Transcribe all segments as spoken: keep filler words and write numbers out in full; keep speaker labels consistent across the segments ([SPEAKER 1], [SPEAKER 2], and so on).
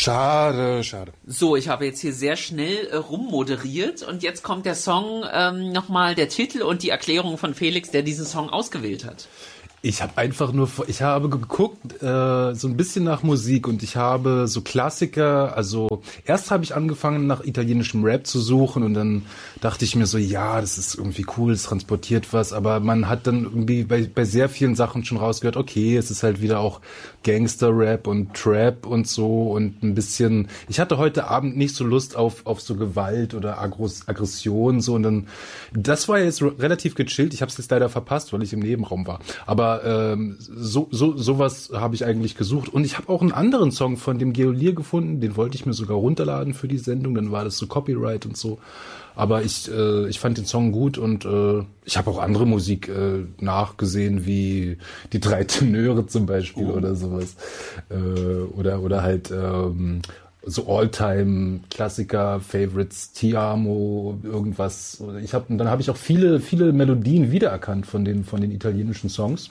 [SPEAKER 1] Schade, schade.
[SPEAKER 2] So, ich habe jetzt hier sehr schnell äh, rummoderiert und jetzt kommt der Song, ähm, nochmal der Titel und die Erklärung von Felix, der diesen Song ausgewählt hat.
[SPEAKER 1] Ich habe einfach nur, ich habe geguckt, äh, so ein bisschen nach Musik und ich habe so Klassiker, also erst habe ich angefangen nach italienischem Rap zu suchen und dann dachte ich mir so, ja, das ist irgendwie cool, es transportiert was, aber man hat dann irgendwie bei, bei sehr vielen Sachen schon rausgehört, okay, es ist halt wieder auch Gangster-Rap und Trap und so und ein bisschen, ich hatte heute Abend nicht so Lust auf auf so Gewalt oder Agros, Aggression so und dann, das war jetzt relativ gechillt, ich habe es jetzt leider verpasst, weil ich im Nebenraum war, aber ähm, so so sowas habe ich eigentlich gesucht und ich habe auch einen anderen Song von dem Geolier gefunden, den wollte ich mir sogar runterladen für die Sendung, dann war das so Copyright und so, aber ich äh, ich fand den Song gut und äh, ich habe auch andere Musik äh, nachgesehen, wie die drei Tenöre zum Beispiel oh. oder sowas äh, oder oder halt ähm, so All-Time-Klassiker, Favorites, Ti Amo, irgendwas. Ich habe dann habe ich auch viele viele Melodien wiedererkannt von den von den italienischen Songs.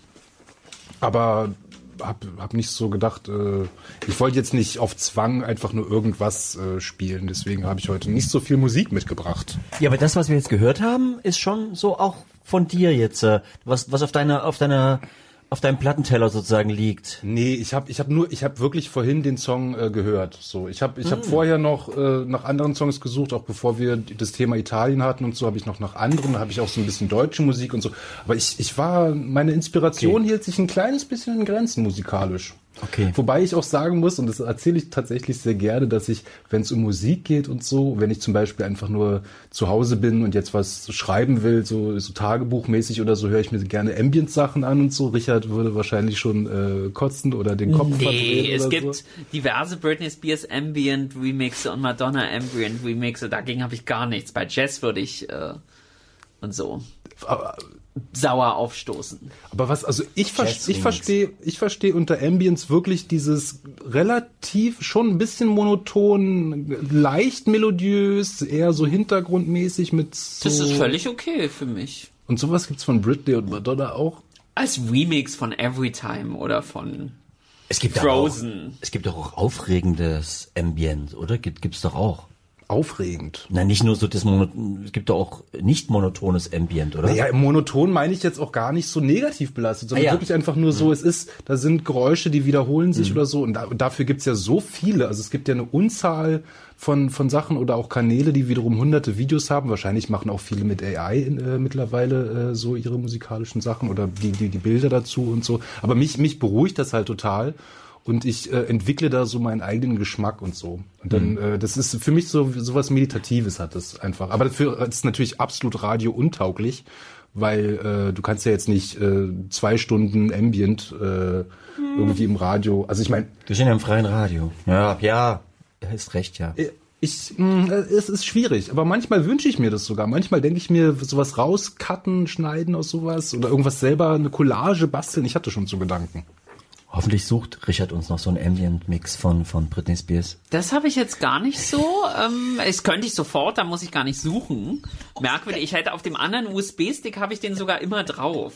[SPEAKER 1] Aber hab hab nicht so gedacht, äh, ich wollte jetzt nicht auf Zwang einfach nur irgendwas äh, spielen, deswegen habe ich heute nicht so viel Musik mitgebracht.
[SPEAKER 3] Ja, aber das, was wir jetzt gehört haben, ist schon so auch von dir jetzt, äh, was was auf deiner auf deiner auf deinem Plattenteller sozusagen liegt.
[SPEAKER 1] Nee, ich habe ich hab nur ich habe wirklich vorhin den Song äh, gehört. So, ich habe ich habe
[SPEAKER 3] Mm.
[SPEAKER 1] vorher noch äh, nach anderen Songs gesucht, auch bevor wir das Thema Italien hatten und so, habe ich noch nach anderen, habe ich auch so ein bisschen deutsche Musik und so, aber ich ich war meine Inspiration okay. hielt sich ein kleines bisschen in Grenzen musikalisch.
[SPEAKER 3] Okay.
[SPEAKER 1] Wobei ich auch sagen muss, und das erzähle ich tatsächlich sehr gerne, dass ich, wenn es um Musik geht und so, wenn ich zum Beispiel einfach nur zu Hause bin und jetzt was schreiben will, so, so tagebuchmäßig oder so, höre ich mir gerne Ambient-Sachen an und so. Richard würde wahrscheinlich schon äh, kotzen oder den Kopf
[SPEAKER 2] nee,
[SPEAKER 1] verdrehen oder
[SPEAKER 2] es
[SPEAKER 1] so.
[SPEAKER 2] gibt diverse Britney Spears Ambient Remixe und Madonna Ambient Remixe. Dagegen habe ich gar nichts. Bei Jazz würde ich äh, und so
[SPEAKER 1] Aber,
[SPEAKER 2] sauer aufstoßen.
[SPEAKER 1] Aber was, also ich, ver ich verstehe, ich verstehe unter Ambience wirklich dieses relativ, schon ein bisschen monoton, leicht melodiös, eher so hintergrundmäßig mit so.
[SPEAKER 2] Das ist völlig okay für mich.
[SPEAKER 1] Und sowas gibt's von Britney und Madonna auch?
[SPEAKER 2] Als Remix von Everytime oder von
[SPEAKER 3] es gibt
[SPEAKER 2] Frozen.
[SPEAKER 3] Auch, es gibt doch auch aufregendes Ambient, oder? Gibt, gibt's doch auch.
[SPEAKER 1] Aufregend.
[SPEAKER 3] Nein, nicht nur so das Monoton, es gibt doch auch nicht monotones Ambient, oder?
[SPEAKER 1] Naja, im Monoton meine ich jetzt auch gar nicht so negativ belastet, sondern ah, ja. wirklich einfach nur so, mhm. es ist, da sind Geräusche, die wiederholen sich mhm. oder so und, da, und dafür gibt's ja so viele, also es gibt ja eine Unzahl von von Sachen oder auch Kanäle, die wiederum hunderte Videos haben, wahrscheinlich machen auch viele mit A I äh, mittlerweile äh, so ihre musikalischen Sachen oder die, die die Bilder dazu und so, aber mich mich beruhigt das halt total. Und ich äh, entwickle da so meinen eigenen Geschmack und so. Und dann, mhm. äh, das ist für mich so sowas Meditatives hat das einfach. Aber dafür ist es natürlich absolut radiountauglich, weil äh, du kannst ja jetzt nicht äh, zwei Stunden Ambient äh, mhm. irgendwie im Radio. Also ich meine,
[SPEAKER 3] wir sind ja im freien Radio. Ja, ja, ist recht, ja.
[SPEAKER 1] Ich, mh, es ist schwierig, aber manchmal wünsche ich mir das sogar. Manchmal denke ich mir, sowas rauscutten, schneiden aus sowas oder irgendwas selber, eine Collage basteln. Ich hatte schon so Gedanken.
[SPEAKER 3] Hoffentlich sucht Richard uns noch so einen Ambient-Mix von, von Britney Spears.
[SPEAKER 2] Das habe ich jetzt gar nicht so. Ähm, das könnte ich sofort, da muss ich gar nicht suchen. Merkwürdig, ich hätte auf dem anderen U S B-Stick habe ich den sogar immer drauf.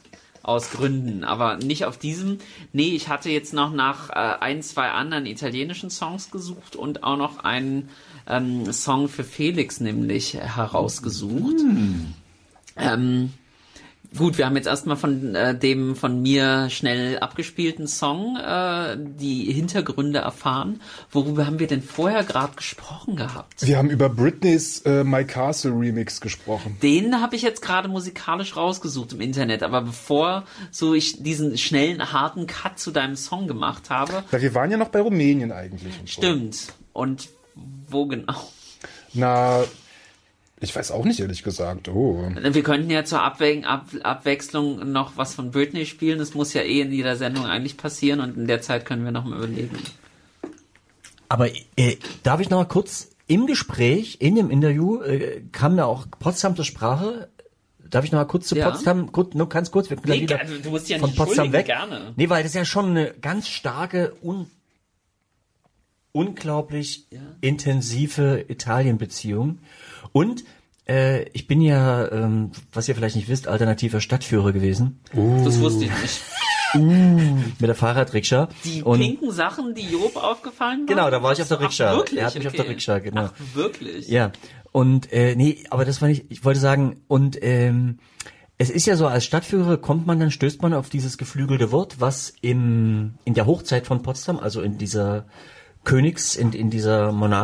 [SPEAKER 2] Aus Gründen, aber nicht auf diesem. Nee, ich hatte jetzt noch nach äh, ein, zwei anderen italienischen Songs gesucht und auch noch einen ähm, Song für Felix nämlich herausgesucht. Hm. Ähm, Gut, wir haben jetzt erstmal von äh, dem von mir schnell abgespielten Song äh, die Hintergründe erfahren. Worüber haben wir denn vorher gerade gesprochen gehabt?
[SPEAKER 1] Wir haben über Britneys äh, My Castle Remix gesprochen.
[SPEAKER 2] Den habe ich jetzt gerade musikalisch rausgesucht im Internet, aber bevor so ich diesen schnellen, harten Cut zu deinem Song gemacht habe...
[SPEAKER 1] Ja, wir waren ja noch bei Rumänien eigentlich. Und so.
[SPEAKER 2] Stimmt. Und wo genau?
[SPEAKER 1] Na... Ich weiß auch nicht, ehrlich gesagt. Oh.
[SPEAKER 2] Wir könnten ja zur Abwe- Ab- Abwechslung noch was von Britney spielen. Das muss ja eh in jeder Sendung eigentlich passieren und in der Zeit können wir noch mal überlegen.
[SPEAKER 3] Aber äh, darf ich noch mal kurz, im Gespräch, in dem Interview, äh, kam ja auch Potsdam zur Sprache. Darf ich noch mal kurz zu ja. Potsdam, kurz, nur ganz kurz, wir
[SPEAKER 2] nee, wieder also, du musst ja
[SPEAKER 3] von
[SPEAKER 2] nicht
[SPEAKER 3] Potsdam weg.
[SPEAKER 2] Gerne.
[SPEAKER 3] Nee, weil das ist ja schon eine ganz starke, un- unglaublich ja. intensive Italien-Beziehung. Und äh, ich bin ja, ähm, was ihr vielleicht nicht wisst, alternativer Stadtführer gewesen.
[SPEAKER 2] Uh. Das wusste ich nicht.
[SPEAKER 3] mit der Fahrradrikscha.
[SPEAKER 2] Die
[SPEAKER 3] und
[SPEAKER 2] pinken Sachen, die Job aufgefallen waren?
[SPEAKER 3] Genau, da war ich auf der Rikscha.
[SPEAKER 2] Ach, wirklich?
[SPEAKER 3] Er hat mich
[SPEAKER 2] okay.
[SPEAKER 3] auf der Rikscha, genau.
[SPEAKER 2] Ach, wirklich?
[SPEAKER 3] Ja, und äh, nee, aber das war nicht, ich wollte sagen, und ähm, es ist ja so, als Stadtführer kommt man, dann stößt man auf dieses geflügelte Wort, was im in der Hochzeit von Potsdam, also in dieser Königs, in, in dieser Monarch